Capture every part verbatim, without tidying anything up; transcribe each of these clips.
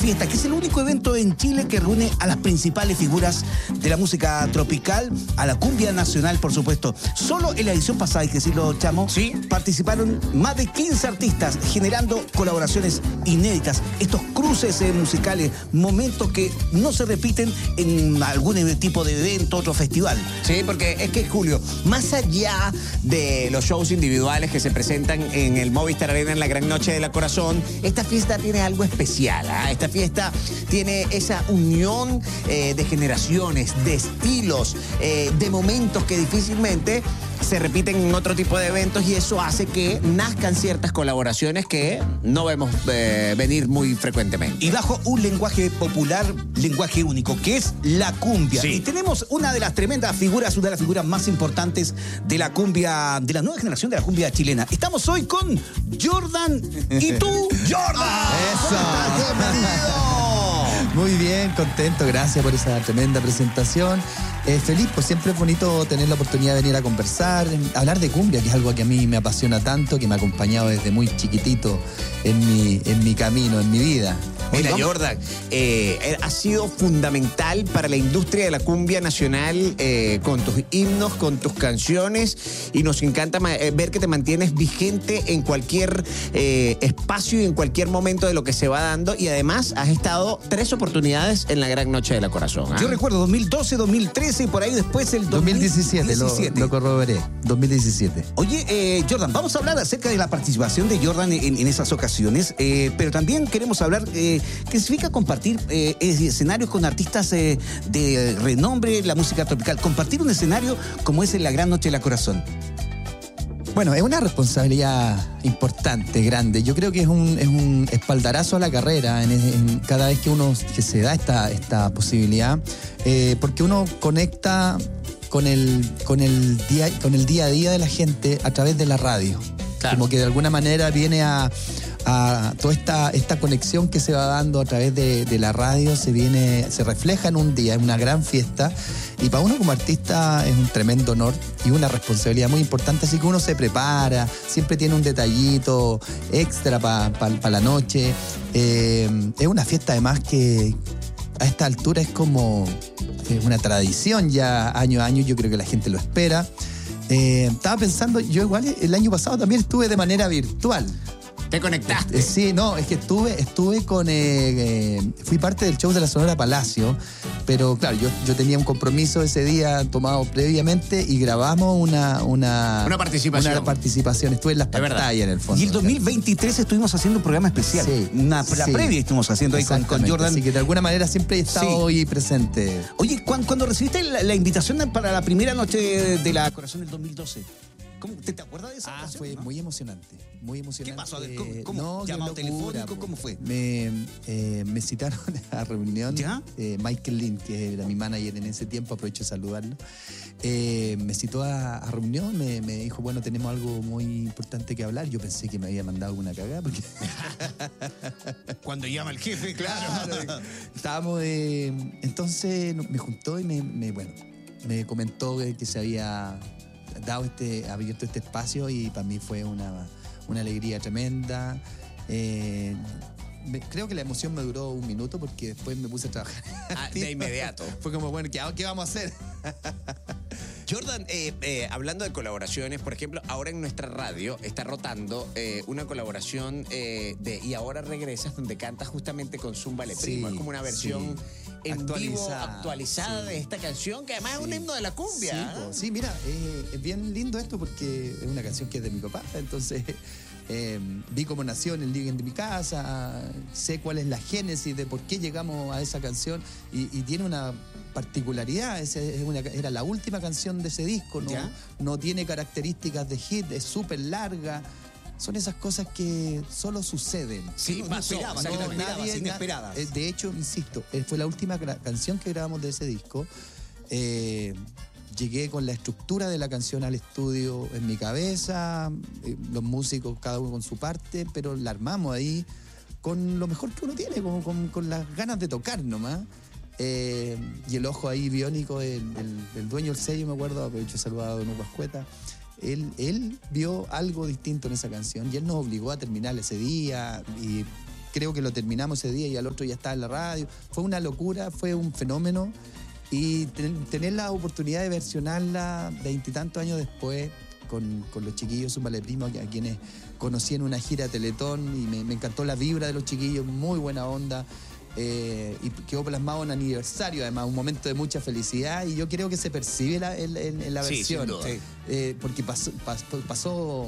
Fiesta, que es el único evento en Chile que reúne a las principales figuras de la música tropical, a la cumbia nacional, por supuesto. Solo en la edición pasada, hay que decirlo, Chamo, ¿Sí? participaron más de quince artistas, generando colaboraciones inéditas. Estos cruces eh, musicales, momentos que no se repiten en algún tipo de evento, otro festival. Sí, porque es que, Julio, más allá de los shows individuales que se presentan en el Movistar Arena en la Gran Noche de la Corazón, esta fiesta tiene algo especial. ¿eh? Esta fiesta tiene esa unión eh, de generaciones, de estilos, eh, de momentos que difícilmente se repiten en otro tipo de eventos, y eso hace que nazcan ciertas colaboraciones que no vemos eh, venir muy frecuentemente. Y bajo un lenguaje popular, lenguaje único, que es la cumbia. Sí. Y tenemos una de las tremendas figuras, una de las figuras más importantes de la cumbia, de la nueva generación de la cumbia chilena. Estamos hoy con Jordan. ¿Y tú, Jordan? ¡Eso! ¡Bienvenido! Muy bien, contento, gracias por esa tremenda presentación. Eh, feliz, pues siempre es bonito tener la oportunidad de venir a conversar, hablar de cumbia, que es algo que a mí me apasiona tanto, que me ha acompañado desde muy chiquitito en mi, en mi camino, en mi vida. Mira, Oiga. Jordan, eh, ha sido fundamental para la industria de la cumbia nacional eh, con tus himnos, con tus canciones, y nos encanta eh, ver que te mantienes vigente en cualquier eh, espacio y en cualquier momento de lo que se va dando, y además has estado tres oportunidades en la Gran Noche de la Corazón. ¿eh? Yo recuerdo dos mil doce, dos mil trece y por ahí después el dos mil diecisiete, dos mil diecisiete. Lo, lo corroboré, dos mil diecisiete. Oye, eh, Jordan, vamos a hablar acerca de la participación de Jordan en, en esas ocasiones, eh, pero también queremos hablar eh, qué significa compartir eh, escenarios con artistas eh, de renombre en la música tropical. Compartir un escenario como es en la Gran Noche de la Corazón. Bueno, es una responsabilidad importante, grande. Yo creo que es un, es un espaldarazo a la carrera en, en cada vez que uno que se da esta, esta posibilidad, eh, porque uno conecta con el, con, el día, con el día a día de la gente a través de la radio. Claro. Como que de alguna manera viene a, a toda esta, esta conexión que se va dando a través de, de la radio, se viene, se refleja en un día, en una gran fiesta. Y para uno como artista es un tremendo honor y una responsabilidad muy importante, así que uno se prepara, siempre tiene un detallito extra para pa, pa la noche. Eh, es una fiesta además que a esta altura es como una tradición ya año a año, yo creo que la gente lo espera. Eh, estaba pensando, yo igual el año pasado también estuve de manera virtual. Te conectaste. Eh, sí, no, es que estuve, estuve con... Eh, eh, fui parte del show de la Sonora Palacio, pero claro, yo, yo tenía un compromiso ese día tomado previamente y grabamos una... Una, Una participación. Una participación, estuve en las pantallas en el fondo. Y el dos mil veintitrés estuvimos haciendo un programa especial. Sí, Una, la sí. previa estuvimos haciendo ahí con, con Jordan. Así que de alguna manera siempre he estado Sí. hoy presente. Oye, cuando, cuando recibiste la, la invitación para la primera noche de, de la Corazón del dos mil doce, ¿cómo, te, ¿te acuerdas de esa Ah, ocasión, fue no? muy emocionante, muy emocionante. ¿Qué pasó? A ver, ¿cómo- Eh, cómo? no, qué ¿Llamado locura, telefónico? po. ¿Cómo fue? Me, eh, me citaron a reunión. ¿Ya? Eh, Michael Lynn, que era mi manager en ese tiempo, aprovecho de saludarlo. Eh, me citó a, a reunión, me, me dijo, bueno, tenemos algo muy importante que hablar. Yo pensé que me había mandado una cagada porque... Cuando llama el jefe, Claro. Estábamos de... Entonces me juntó y me, me, bueno, me comentó que, que se había dado este, abierto este espacio, y para mí fue una, una alegría tremenda. Eh, me- creo que la emoción me duró un minuto porque después me puse a trabajar. Ah, de inmediato. Fue como, bueno, ¿qué, qué vamos a hacer? Jordan, eh, eh, hablando de colaboraciones, por ejemplo, ahora en nuestra radio está rotando eh, una colaboración eh, de Y Ahora Regresas, donde cantas justamente con Zumba Le Primo. Sí, es como una versión sí. en vivo, Actualizada, actualizada sí. de esta canción, que además es un Sí. himno de la cumbia. Sí, ¿eh? po. Sí, mira, eh, es bien lindo esto porque es una canción que es de mi papá, entonces eh, vi cómo nació en el living de mi casa, sé cuál es la génesis de por qué llegamos a esa canción, y, y tiene una particularidad, es, es una, era la última canción de ese disco, no, ¿Ya? no tiene características de hit, es súper larga. Son esas cosas que solo suceden. Sí, no, no pasó, esperaba, exactamente. no esperabas, nadie- inesperadas. eh, De hecho, insisto, eh, fue la última gra- canción que grabamos de ese disco. Eh, llegué con la estructura de la canción al estudio en mi cabeza, eh, los músicos cada uno con su parte, pero la armamos ahí con lo mejor que uno tiene, con, con- con las ganas de tocar nomás. Eh, y el ojo ahí biónico, el, el- el dueño del sello, me acuerdo, aprovecho de saludar a Don Hugo Ascueta. Él, él vio algo distinto en esa canción y él nos obligó a terminar ese día, y creo que lo terminamos ese día y al otro ya estaba en la radio. Fue una locura, fue un fenómeno. Y ten, tener la oportunidad de versionarla veintitantos años después con, con los chiquillos Zúmbale Primo, a quienes conocí en una gira de Teletón, y me, me encantó la vibra de los chiquillos, muy buena onda. Eh, y quedó plasmado un aniversario, además, un momento de mucha felicidad, y yo creo que se percibe la, en, en, en la Sí, versión. sin duda. Sí. Eh, porque pasó, pasó, pasó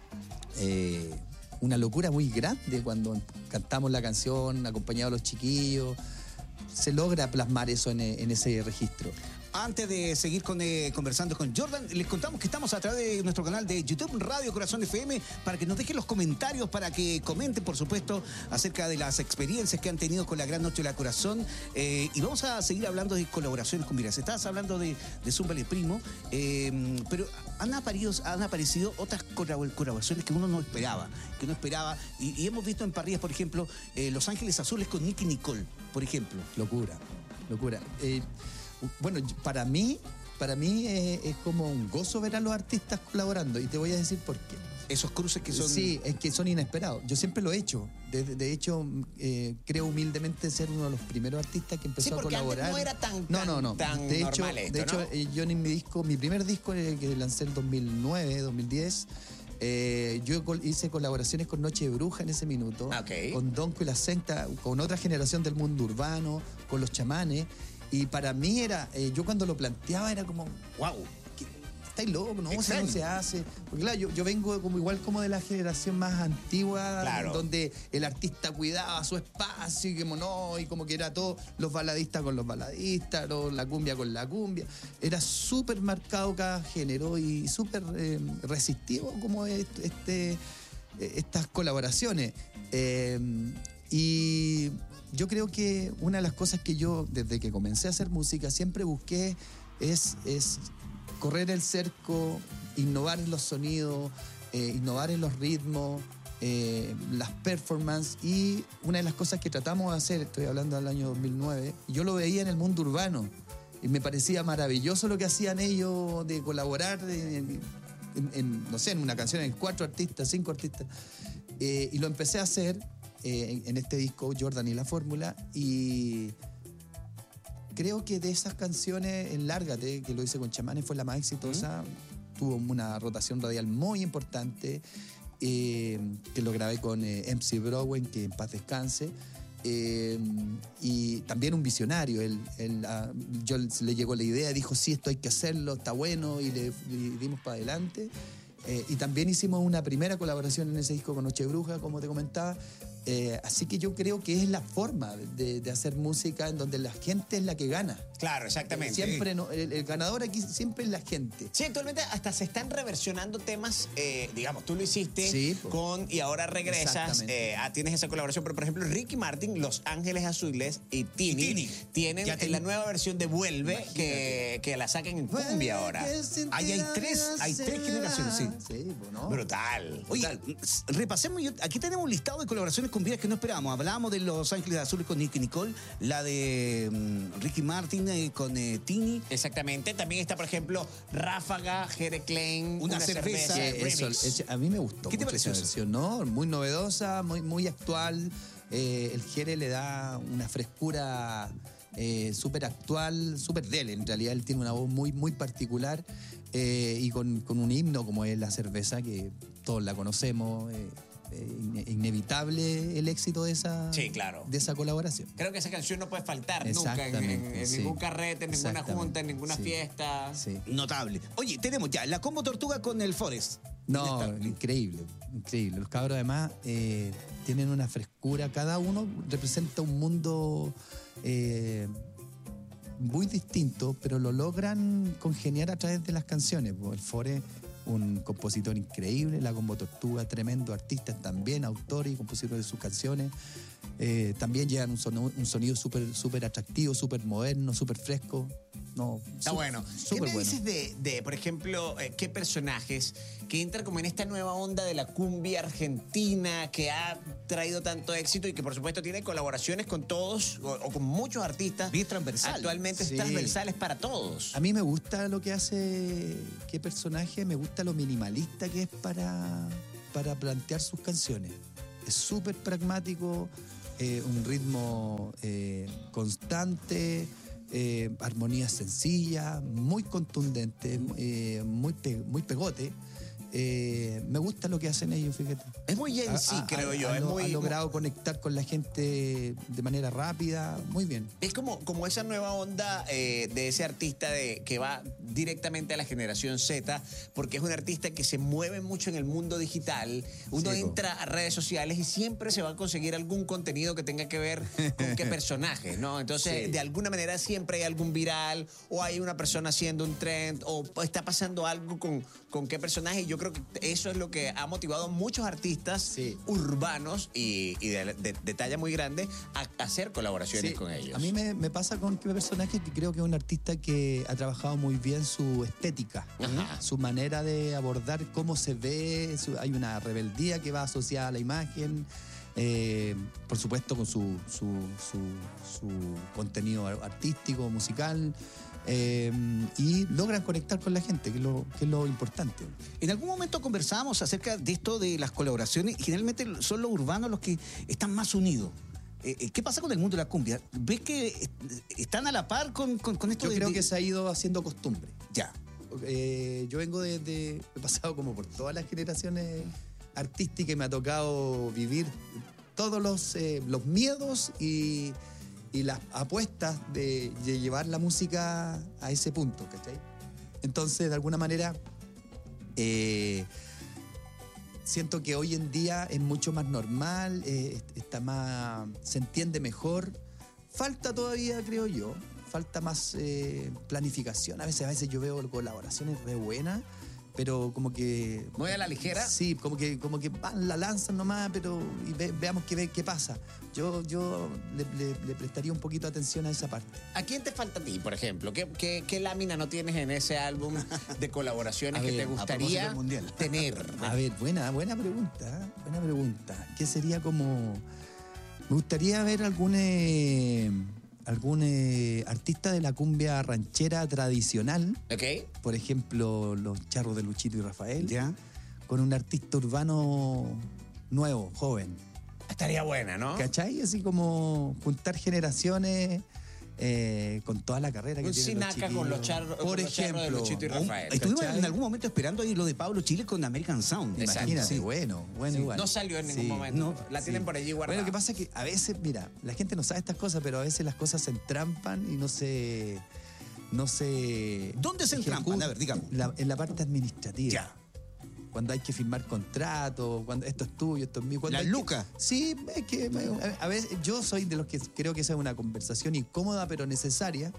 eh, una locura muy grande cuando cantamos la canción acompañados de los chiquillos. Se logra plasmar eso en, en ese registro. Antes de seguir con, eh, conversando con Jordan, les contamos que estamos a través de nuestro canal de YouTube, Radio Corazón F M, para que nos dejen los comentarios, para que comenten, por supuesto, acerca de las experiencias que han tenido con la Gran Noche de la Corazón. Eh, y vamos a seguir hablando de colaboraciones con Miras. Estabas hablando de, de Zúmbale Primo, eh, pero han aparecido, han aparecido otras colaboraciones que uno no esperaba, que no esperaba. Y, y hemos visto en parrillas, por ejemplo, eh, Los Ángeles Azules con Nicky Nicole, por ejemplo. Locura, locura. Eh, Bueno, para mí, para mí eh, es como un gozo ver a los artistas colaborando, y te voy a decir por qué. Esos cruces que son... Sí, es que son inesperados. Yo siempre lo he hecho. De, de hecho, eh, creo humildemente ser uno de los primeros artistas que empezó Sí, a porque colaborar. antes no era tan, no, no, no. tan de hecho, normal esto, de hecho ¿no? eh, yo en mi disco, mi primer disco eh, que lancé en dos mil nueve, dos mil diez, eh, yo hice colaboraciones con Noche de Bruja en ese minuto, Ok. con Donko y la Secta, con otra generación del mundo urbano, con los Chamanes. Y para mí era, eh, yo cuando lo planteaba era como, wow, estáis locos, no, eso no se hace. Porque claro, yo, yo vengo como igual como de la generación más antigua, Claro. donde el artista cuidaba su espacio y como no, y como que era todo, los baladistas con los baladistas, lo- la cumbia con la cumbia. Era súper marcado cada género y súper eh, resistivo como este, este, eh, estas colaboraciones. Eh, y yo creo que una de las cosas que yo, desde que comencé a hacer música, siempre busqué es, es correr el cerco, innovar en los sonidos, eh, innovar en los ritmos, eh, las performances. Y una de las cosas que tratamos de hacer, estoy hablando del año dos mil nueve, yo lo veía en el mundo urbano y me parecía maravilloso lo que hacían ellos de colaborar en, en- en, no sé, en una canción en cuatro artistas, cinco artistas. Eh, y lo empecé a hacer eh, en, en este disco, Jordan y la Fórmula, y creo que de esas canciones, en Lárgate, que lo hice con Chamanes, fue la más exitosa. ¿Mm? Tuvo una rotación radial muy importante, eh, que lo grabé con eh, M C Browen, que en paz descanse. Eh, y también un visionario. Él, él, ah, yo le llegó la idea, dijo, sí, esto hay que hacerlo, está bueno, y le y dimos para adelante. Eh, y también hicimos una primera colaboración en ese disco con Noche Bruja, como te comentaba. Eh, así que yo creo que es la forma de, de hacer música en donde la gente es la que gana. Claro, exactamente. Siempre no, el, el ganador aquí siempre es la gente. Sí, actualmente hasta se están reversionando temas, eh, digamos, tú lo hiciste Sí, po. con y ahora regresas, Exactamente. eh, ah, tienes esa colaboración, pero por ejemplo Ricky Martin, Los Ángeles Azules y Tini, Y Tini. tienen Ya ten- la nueva versión de Vuelve que, que la sacan en cumbia ahora. Ahí hay tres- hay tres generaciones, sí. Sí, pues, ¿no? Brutal. Oye, repasemos, yo- aquí tenemos un listado de colaboraciones con vidas que no esperábamos. Hablábamos de Los Ángeles Azules con Nicky Nicole, la de mm, Ricky Martin eh, con eh, Tini. Exactamente. También está, por ejemplo, Ráfaga, Jere Klein, Una cerveza, Que eso, remix. es- a mí me gustó ¿Qué te mucho pareció esa eso? versión, ¿no? Muy novedosa, muy, muy actual. Eh, el Jere le da una frescura eh, súper actual, súper de él. En realidad él tiene una voz muy, muy particular, eh, y con, con un himno como es la cerveza, que todos la conocemos. eh, eh, ine- inevitable el éxito de esa, Sí, claro. de esa colaboración. Creo que esa canción no puede faltar nunca en, en- Exactamente, en sí. ningún carrete, en ninguna Exactamente, junta, en ninguna sí. fiesta. Sí. Notable. Oye, tenemos ya la Combo Tortuga con el Forest. No, Ya está. increíble, increíble. Los cabros además eh, tienen una frescura, cada uno representa un mundo eh, muy distinto, pero lo logran congeniar a través de las canciones. po. El Fore, un compositor increíble, la Combo Tortuga, tremendo artista también, autor y compositor de sus canciones. Eh, también llevan un, sonu- un sonido súper súper atractivo, súper moderno, súper fresco. No, Está su- bueno. ¿Qué Súper me bueno. dices de, de, por ejemplo, eh, qué personajes que entran como en esta nueva onda de la cumbia argentina que ha traído tanto éxito y que por supuesto tiene colaboraciones con todos o, o con muchos artistas? Bien transversal. Actualmente es Sí. transversales para todos. A mí me gusta lo que hace qué personaje, me gusta lo minimalista que es para, para plantear sus canciones. es súper pragmático, eh, un ritmo eh, constante, eh, armonías sencillas, muy contundente, eh, muy, pe- muy pegote. Eh, me gusta lo que hacen ellos, fíjate. Es muy en sí, Ha- ha- creo ha- yo. ha Es lo- muy, ha logrado conectar con la gente de manera rápida, muy bien. Es como, como esa nueva onda eh, de ese artista de, que va directamente a la generación Z, porque es un artista que se mueve mucho en el mundo digital. Uno Sí, po. entra a redes sociales y siempre se va a conseguir algún contenido que tenga que ver con qué personaje, ¿no? Entonces, Sí. de alguna manera siempre hay algún viral, o hay una persona haciendo un trend, o está pasando algo con, con qué personaje. Y yo creo que eso es lo que ha motivado a muchos artistas Sí. urbanos y, y de, de- de talla muy grande a, a hacer colaboraciones Sí, con ellos. A mí me, me pasa con qué personaje que creo que es un artista que ha trabajado muy bien su estética, Ajá. su manera de abordar cómo se ve, su- hay una rebeldía que va asociada a la imagen, eh, por supuesto con su, su, su- su contenido artístico, musical, eh, y logran conectar con la gente, que es lo, que es lo importante. En algún momento conversábamos acerca de esto de las colaboraciones. Generalmente son los urbanos los que están más unidos. Eh, eh, ¿Qué pasa con el mundo de la cumbia? ¿Ves que eh, están a la par con, con, con esto Yo de, creo de- que se ha ido haciendo costumbre. Ya. Eh, yo vengo de, de- he pasado como por todas las generaciones artísticas y me ha tocado vivir todos los, eh, los miedos y, y las apuestas de, de llevar la música a ese punto, ¿cachai? Entonces, de alguna manera, eh, siento que hoy en día es mucho más normal, eh, está más, se entiende mejor. Falta todavía, creo yo, falta más eh, planificación. A veces, a veces yo veo colaboraciones re buenas, pero como que... Muy a la ligera. Sí, como que, como que van, la lanzan nomás, pero y ve- veamos qué, ve- qué pasa. Yo, yo le, le- le prestaría un poquito de atención a esa parte. ¿A quién te falta a ti, por ejemplo? ¿Qué, qué, qué lámina no tienes en ese álbum de colaboraciones A que ver, te a propósito gustaría del Mundial. tener? A ver, buena, buena pregunta, ¿eh? Buena pregunta. ¿Qué sería como...? Me gustaría ver algún, eh, algún eh, artista de la cumbia ranchera tradicional, ¿Ok? por ejemplo, los Charros de Luchito y Rafael, Ya. con un artista urbano nuevo, joven. Estaría buena, ¿no? ¿Cachai? Así como juntar generaciones eh, con toda la carrera que Un tienen los Sinaca con los chiquillos. charros- Por con los charros de ejemplo, Luchito y un- Rafael. Estuvimos ¿cachai? en algún momento esperando ahí lo de Pablo Chile con American Sound. Exacto. Imagínate, Sí. bueno, bueno igual. No salió en ningún Sí. momento. No, la tienen Sí. por allí guardada. Bueno, lo que pasa es que a veces, mira, la gente no sabe estas cosas, pero a veces las cosas se entrampan y no se... No se... ¿Dónde se entrampan? ejecutan. A ver, digamos. La- en la parte administrativa. Ya. Cuando hay que firmar contratos, cuando esto es tuyo, esto es mío. Cuando Las hay que- lucas. Sí, es que a a veces yo soy de los que creo que esa es una conversación incómoda pero necesaria.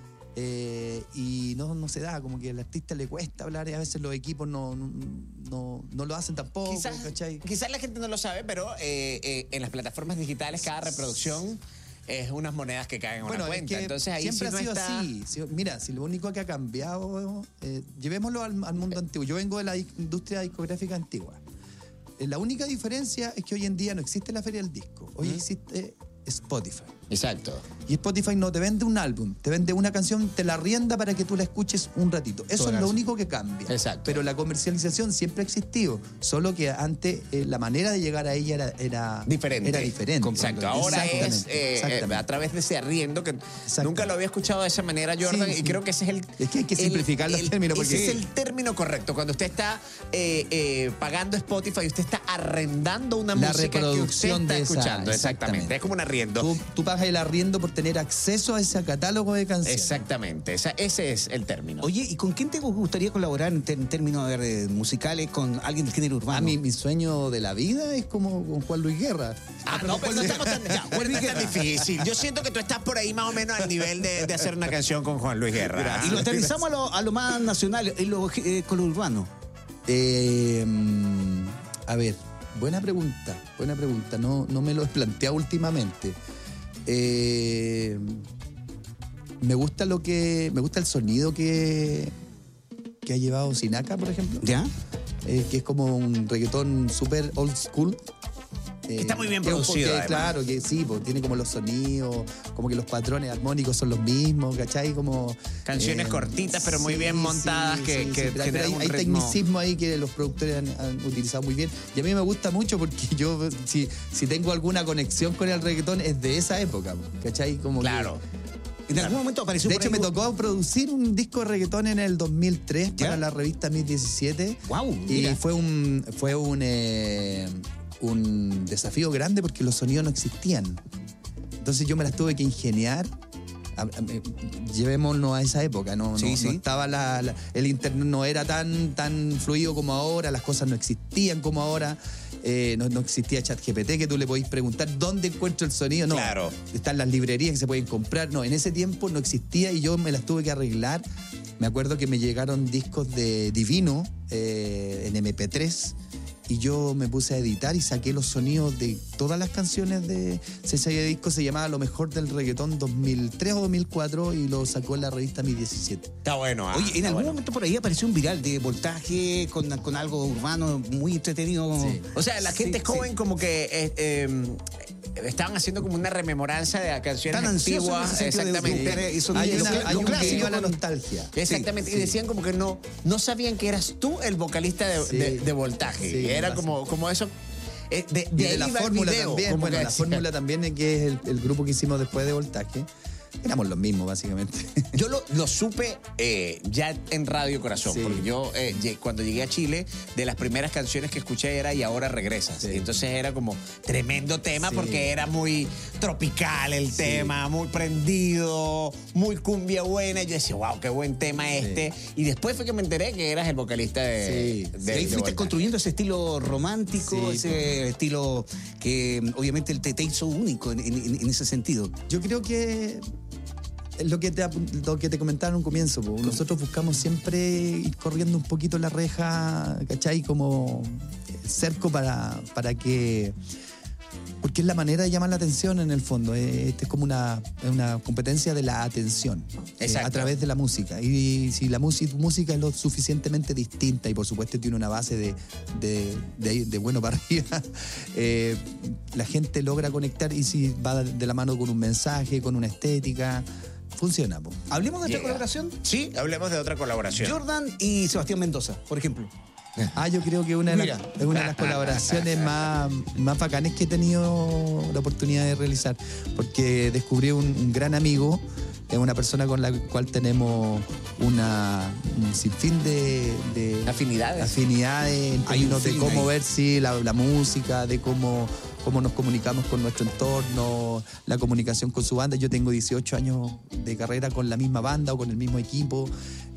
eh, y no, no se da, como que al artista le cuesta hablar y a veces los equipos no, no, no, no lo hacen tampoco, Quizás, ¿cachai? quizás la gente no lo sabe, pero eh, eh, en las plataformas digitales cada reproducción es unas monedas que caen en una Bueno, es cuenta. que Entonces ahí siempre sí no ha sido está... así. Si- mira, si lo único que ha cambiado, eh, llevémoslo al, al mundo antiguo. Yo vengo de la dis- industria discográfica antigua. Eh, la única diferencia es que hoy en día no existe la feria del disco. Hoy existe Spotify. Exacto. Y Spotify no te vende un álbum, te vende una canción, te la rienda para que tú la escuches un ratito. Eso Toda es la lo razón. único que cambia. Exacto. Pero la comercialización siempre ha existido, solo que antes eh, la manera de llegar a ella era, era Diferente. Era diferente. Exacto. Ahora es Exactamente, eh, eh, exactamente. a través de ese arriendo que nunca lo había escuchado de esa manera, Jordan, Sí, y sí. creo que ese es el... Es que hay que simplificar los términos, porque- Ese es el término correcto. Cuando usted está eh, eh, pagando Spotify, usted está arrendando una La música que usted reproducción está de esa, escuchando. Exactamente. exactamente. Es como un arriendo. Tú, tú pagas el arriendo por tener acceso a ese catálogo de canciones. Exactamente. Esa- ese es el término. Oye, ¿y con quién te gustaría colaborar en, ter- en términos a ver, eh, musicales con alguien del género urbano? A mí, mi sueño de la vida es como con Juan Luis Guerra. Ah, no, pero no estamos tan, ya, Juan Luis Guerra. Es difícil. Yo siento que tú estás por ahí más o menos al nivel de, de hacer una canción con Juan Luis Guerra. Y lo aterrizamos a lo, a lo más nacional, en lo, eh, con lo urbano. Eh, mm, a ver, buena pregunta, buena pregunta. No, no me lo he planteado últimamente. Eh, me gusta lo que. Me gusta el sonido que, que ha llevado Sinaca, por ejemplo. ¿Ya? Eh, que es como un reggaetón súper old school. Eh, Está muy bien que es un producido, poco- además. Claro, que sí, pues, tiene como los sonidos, como que los patrones armónicos son los mismos, ¿cachai? Como, Canciones cortitas, pero muy bien montadas, que- que pero- pero generan hay, un hay ritmo. tecnicismo ahí que los productores han, han utilizado muy bien. Y a mí me gusta mucho porque yo, si, si tengo alguna conexión con el reggaetón, es de esa época, ¿cachai? Como que- Claro. En algún momento apareció de por hecho, ahí me un- tocó producir un disco de reggaetón en el dos mil tres ¿Ya? para la revista Mil diecisiete. Guau, Y mira. fue un fue un, eh, un desafío grande porque los sonidos no existían. Entonces yo me las tuve que ingeniar. A- a- eh, Llevémonos a esa época, no, Sí, no, sí. no estaba la, la- el internet no era tan, tan fluido como ahora, las cosas no existían como ahora. Eh, no, no existía ChatGPT que tú le podís preguntar dónde encuentro el sonido. No, Claro. están las librerías que se pueden comprar. No, en ese tiempo no existía y yo me las tuve que arreglar. Me acuerdo que me llegaron discos de Divino eh, en eme pe tres y yo me puse a editar y saqué los sonidos de todas las canciones de ese disco. Se llamaba Lo Mejor del Reggaetón dos mil tres o dos mil cuatro y lo sacó en la revista Mi diecisiete. Está bueno. ah, Oye, en está algún bueno. momento por ahí apareció un viral de voltaje con, con algo urbano muy entretenido. Sí. O sea, la gente Sí, joven sí. como que eh, eh, estaban haciendo como una rememoranza de canciones Tan ansiosos en antiguas. ese sentido de Exactamente. buscar eso. Hay, lo una, cl- hay lo un clásico guiño a la con- nostalgia. Exactamente, Sí, y sí. decían como que no, no sabían que eras tú el vocalista de, Sí. de- de Voltaje. Sí, Era pasa. como, como eso. eh, de, Y de de ahí la va el fórmula video, también, como bueno, que la decía. fórmula también eh, que es el, el grupo que hicimos después de Voltaje. Éramos los mismos, básicamente. Yo lo, lo supe eh, ya en Radio Corazón, Sí. porque yo eh, lle- cuando llegué a Chile, de las primeras canciones que escuché era Y ahora regresas. Sí. Y entonces era como tremendo tema Sí. porque era muy tropical el Sí. tema, muy prendido, muy cumbia buena. Y yo decía, wow, qué buen tema este. Y después fue que me enteré que eras el vocalista de. Sí. de- Y de ahí fuiste Voltaje. construyendo ese estilo romántico, Sí, ese estilo que mm, obviamente te, te hizo único en, en- en ese sentido. Yo creo que es lo que te, ap- lo que te comentaba en un comienzo. Po. Nosotros buscamos siempre ir corriendo un poquito la reja, ¿cachai? Como cerco para, para que... Porque es la manera de llamar la atención en el fondo. Eh, Este es como una, es una competencia de la atención eh, Exacto. a través de la música. Y si la música, música es lo suficientemente distinta y por supuesto tiene una base de, de, de- de bueno para arriba, eh, la gente logra conectar y si va de la mano con un mensaje, con una estética, funciona. Po. Hablemos de otra Llega. colaboración. Sí, hablemos de otra colaboración. Jordan y Sebastián Mendoza, por ejemplo. Ah, yo creo que una de, Mira. las, es una de las colaboraciones más, más bacanes que he tenido la oportunidad de realizar, porque descubrí un, un gran amigo, es una persona con la cual tenemos una, un sinfín de, de Afinidades. afinidades en Hay un términos de feeling cómo ahí. ver sí, la, la música, de cómo, cómo nos comunicamos con nuestro entorno, la comunicación con su banda. Yo tengo dieciocho años de carrera con la misma banda o con el mismo equipo,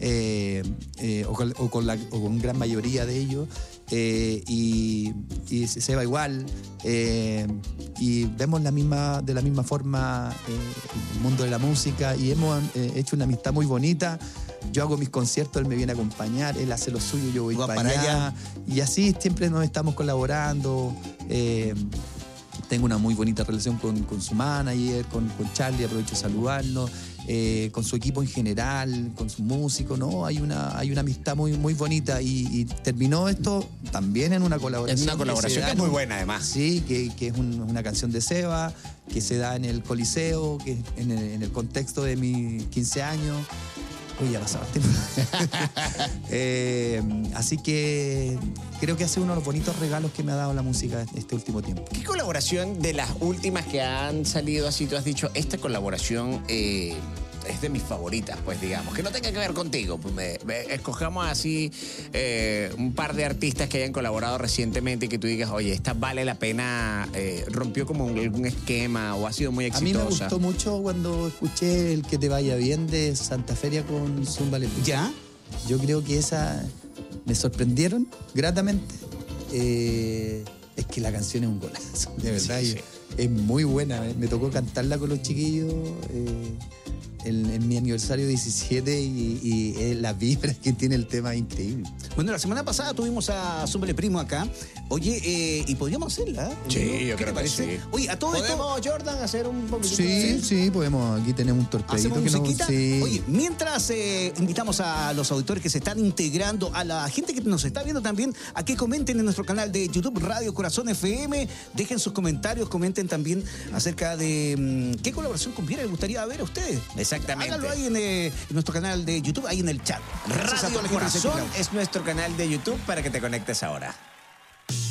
eh, eh, o, con, o con la o con gran mayoría de ellos, eh, y, y se va igual, eh, y vemos la misma, de la misma forma eh, el mundo de la música y hemos eh, hecho una amistad muy bonita. Yo hago mis conciertos, él me viene a acompañar, él hace lo suyo, yo voy Va para, para allá. allá. Y así siempre nos estamos colaborando. eh, tengo una muy bonita relación con, con su manager, con, con Charlie, aprovecho de saludarlo, eh, con su equipo en general, con su músico, ¿no? Hay una, hay una amistad muy, muy bonita y, y terminó esto también en una colaboración. Es una se colaboración da que es en muy un- buena, además. Sí, que, que es un- una canción de Seba, que se da en el Coliseo, que es en el, en el contexto de mis quince años. Uy, ya pasaba el tiempo. Eh, así que creo que ha sido uno de los bonitos regalos que me ha dado la música este último tiempo. ¿Qué colaboración de las últimas que han salido así tú has dicho, esta colaboración eh, es de mis favoritas, pues digamos, que no tenga que ver contigo? Pues me- me- escojamos así eh, un par de artistas que hayan colaborado recientemente y que tú digas, oye, esta vale la pena, eh, rompió como un- algún esquema o ha sido muy A exitosa. mí me gustó mucho cuando escuché El Que Te Vaya Bien de Santa Feria con Zumba Lepuy. ¿Ya? Yo creo que esa me sorprendieron gratamente. Eh, es que la canción es un golazo, de verdad. Sí, y sí. Es muy buena. Me, me tocó cantarla con los chiquillos. eh, en, en mi aniversario diecisiete y, y eh, las vibras que tiene el tema es increíble. Bueno, la semana pasada tuvimos a Súmele Primo acá. Oye, eh, y podríamos hacerla. Sí, ¿no? yo ¿Qué creo te que parece? sí. Oye, a todo esto. ¿Podemos, Jordan, hacer un poquito Sí, de... sí, podemos. Aquí tenemos un torpedito Hacemos que nos... musiquita. Sí. Oye, mientras eh, invitamos a los auditores que se están integrando, a la gente que nos está viendo también, a que comenten en nuestro canal de YouTube Radio Corazón F M, dejen sus comentarios, comenten también acerca de mmm, qué colaboración con Viera les gustaría ver a ustedes. Exactamente. Háganlo ahí en, eh, en nuestro canal de YouTube, ahí en el chat. Gracias a Radio toda la gente que se Corazón integra. es nuestro canal de YouTube para que te conectes ahora.